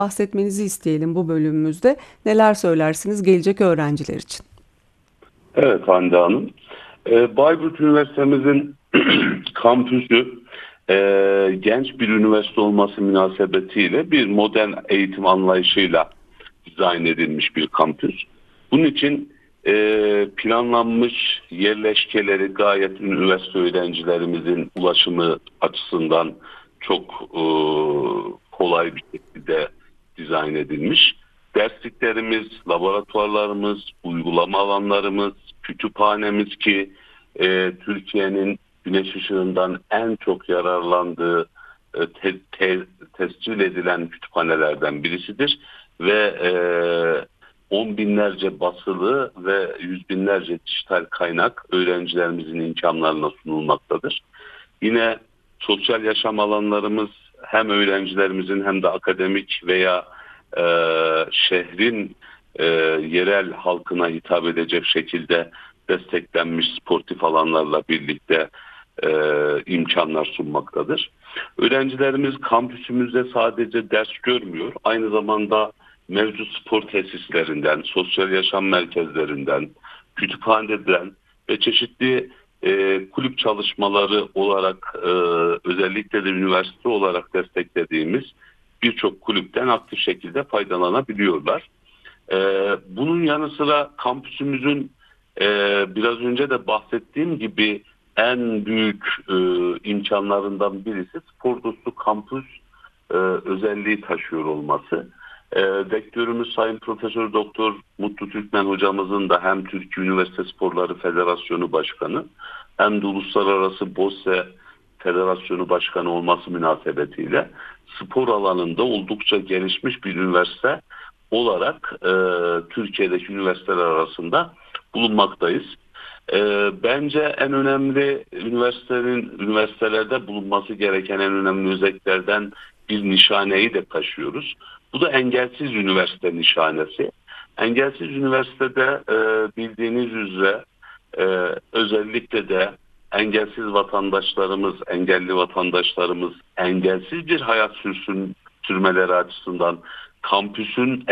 bahsetmenizi isteyelim bu bölümümüzde. Neler söylersiniz gelecek öğrenciler için? Evet Hande Hanım. Bayburt Üniversitemizin kampüsü genç bir üniversite olması münasebetiyle bir modern eğitim anlayışıyla dizayn edilmiş bir kampüs. Bunun için planlanmış yerleşkeleri gayet üniversite öğrencilerimizin ulaşımı açısından çok kolay bir şekilde dizayn edilmiş. Dersliklerimiz, laboratuvarlarımız, uygulama alanlarımız, kütüphanemiz ki Türkiye'nin güneş ışığından en çok yararlandığı tescil edilen kütüphanelerden birisidir ve on binlerce basılı ve yüz binlerce dijital kaynak öğrencilerimizin imkanlarına sunulmaktadır. Yine sosyal yaşam alanlarımız hem öğrencilerimizin hem de akademik veya e, şehrin yerel halkına hitap edecek şekilde desteklenmiş sportif alanlarla birlikte imkanlar sunmaktadır. Öğrencilerimiz kampüsümüzde sadece ders görmüyor, aynı zamanda mevcut spor tesislerinden, sosyal yaşam merkezlerinden, kütüphaneden ve çeşitli kulüp çalışmaları olarak özellikle de üniversite olarak desteklediğimiz birçok kulüpten aktif şekilde faydalanabiliyorlar. Bunun yanı sıra kampüsümüzün biraz önce de bahsettiğim gibi en büyük imkanlarından birisi spor dostu kampüs özelliği taşıyor olması. Rektörümüz Sayın Profesör Doktor Mutlu Türkmen hocamızın da hem Türkiye Üniversite Sporları Federasyonu Başkanı hem de Uluslararası BOSSE Federasyonu Başkanı olması münasebetiyle spor alanında oldukça gelişmiş bir üniversite olarak Türkiye'deki üniversiteler arasında bulunmaktayız. Bence en önemli üniversitelerde bulunması gereken en önemli özelliklerden bir nişaneyi de taşıyoruz. Bu da engelsiz üniversite nişanesi. Engelsiz üniversitede bildiğiniz üzere özellikle de engelsiz vatandaşlarımız, engelli vatandaşlarımız engelsiz bir hayat sürmeleri açısından kampüsün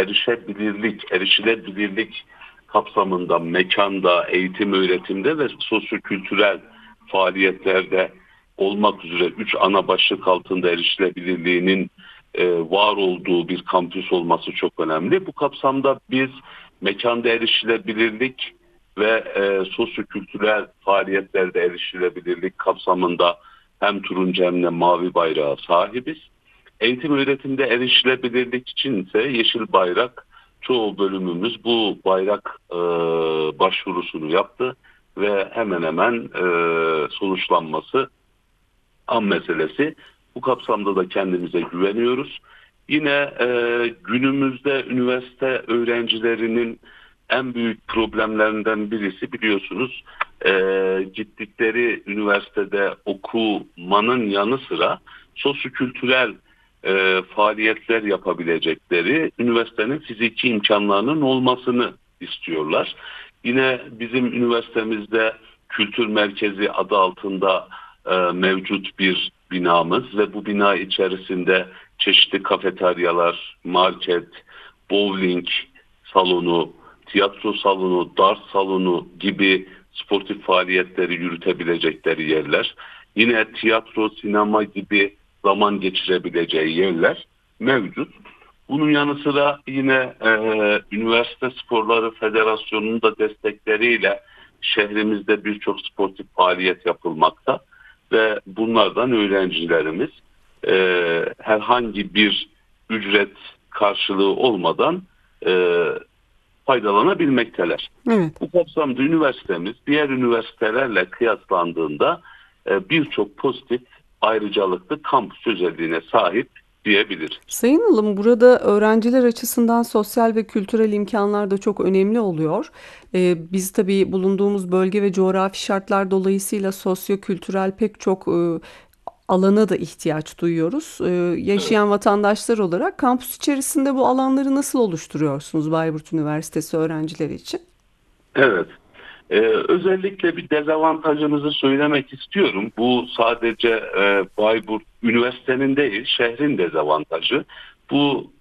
erişilebilirlik kapsamında, mekanda, eğitim öğretimde ve sosyokültürel faaliyetlerde olmak üzere 3 ana başlık altında erişilebilirliğinin var olduğu bir kampüs olması çok önemli. Bu kapsamda biz mekanda erişilebilirlik ve sosyokültürel faaliyetlerde erişilebilirlik kapsamında hem turuncu hem de mavi bayrağa sahibiz. Eğitim öğretimde erişilebilirlik için ise yeşil bayrak, çoğu bölümümüz bu bayrak başvurusunu yaptı ve hemen hemen sonuçlanması an meselesi. Bu kapsamda da kendimize güveniyoruz. Yine günümüzde üniversite öğrencilerinin en büyük problemlerinden birisi biliyorsunuz gittikleri üniversitede okumanın yanı sıra sosyokültürel faaliyetler yapabilecekleri üniversitenin fiziki imkanlarının olmasını istiyorlar. Yine bizim üniversitemizde kültür merkezi adı altında mevcut bir binamız ve bu bina içerisinde çeşitli kafeteryalar, market, bowling salonu, tiyatro salonu, dart salonu gibi sportif faaliyetleri yürütebilecekleri yerler. Yine tiyatro, sinema gibi zaman geçirebileceği yerler mevcut. Bunun yanı sıra yine Üniversite Sporları Federasyonu'nun da destekleriyle şehrimizde birçok sportif faaliyet yapılmakta ve bunlardan öğrencilerimiz herhangi bir ücret karşılığı olmadan faydalanabilmekteler. Evet. Bu kapsamda üniversitemiz diğer üniversitelerle kıyaslandığında birçok pozitif ayrıcalıklı kampüs özelliğine sahip diyebiliriz. Sayın Ilım, burada öğrenciler açısından sosyal ve kültürel imkanlar da çok önemli oluyor. Biz tabii bulunduğumuz bölge ve coğrafi şartlar dolayısıyla sosyo-kültürel pek çok alana da ihtiyaç duyuyoruz. Evet. Yaşayan vatandaşlar olarak kampüs içerisinde bu alanları nasıl oluşturuyorsunuz Bayburt Üniversitesi öğrencileri için? Evet. Özellikle bir dezavantajımızı söylemek istiyorum. Bu sadece Bayburt Üniversitenin değil, şehrin dezavantajı. Bu